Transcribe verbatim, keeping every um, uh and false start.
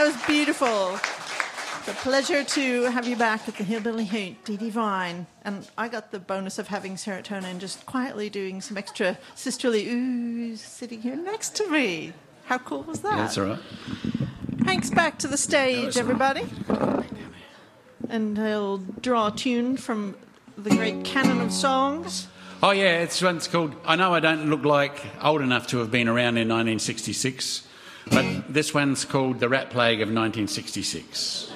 That was beautiful. It's a pleasure to have you back at the Hillbilly Hoot, Dee Dee Vine. And I got the bonus of having serotonin just quietly doing some extra sisterly oohs sitting here next to me. How cool was that? Yeah, that's all right. Hank's back to the stage, everybody. And he'll draw a tune from the great canon of songs. Oh, yeah, it's one's called... I know I don't look like old enough to have been around in nineteen sixty-six, but this one's called The Rat Plague of nineteen sixty-six.